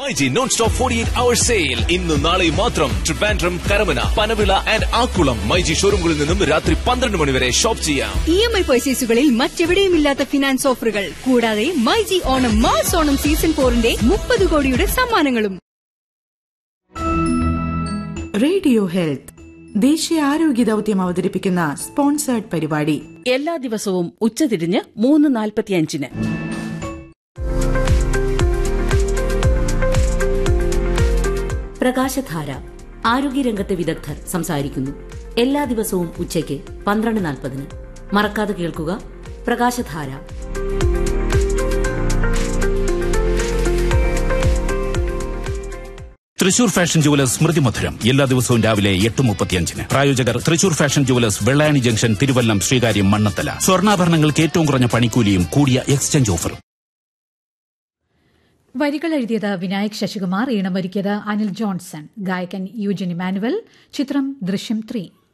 MyG non stop 48 sale ഇന്ന് നാളെ മാത്രം. ട്രിവാൻഡ്രം, കരമന, പനവിള ആൻഡ് ആക്കുളം മൈജി ഷോറൂമുകളിൽ നിന്നും രാത്രി 12 മണി വരെ ഷോപ്പ് ചെയ്യാം. EMI പർച്ചേസുകളിൽ മറ്റെവിടെയുമില്ലാത്ത ഫിനാൻസ് ഓഫറുകൾ കൂടാതെ മൈജി ഓണം മാസ് ഓണം സീസൺ 4ന്റെ 30 കോടിയുടെ സമ്മാനങ്ങളും. റേഡിയോ ഹെൽത്ത് ദേശീയ ആരോഗ്യ ദൌത്യം അവതരിപ്പിക്കുന്ന സ്പോൺസേർഡ് പരിപാടി എല്ലാ ദിവസവും ഉച്ചതിരിഞ്ഞ് 3:45. പ്രകാശധാര ആരോഗ്യരംഗത്തെ വിദഗ്ധർ സംസാരിക്കുന്നു. എല്ലാ ദിവസവും ഉച്ചയ്ക്ക് 12:40. മറക്കാതെ കേൾക്കുക പ്രകാശധാര. തൃശൂർ ഫാഷൻ ജുവലേഴ്സ് സ്മൃതി മധുരം എല്ലാ ദിവസവും രാവിലെ 8:35. പ്രായോജകർ Thrissur fashion jewellers, Vellayani junction, Thiruvallam, Sreekaryam, Mannathala. സ്വർണ്ണാഭരണങ്ങൾക്ക് ഏറ്റവും കുറഞ്ഞ പണിക്കൂലിയും കൂടിയ എക്സ്ചേഞ്ച് ഓഫറും. വരികൾ എഴുതിയത് വിനായക് ശശികുമാർ, ഈണമൊരുക്കിയത് അനിൽ ജോൺസൺ, ഗായകൻ യൂജൻ ഇമാനുവൽ. ചിത്രം ദൃശ്യം 3.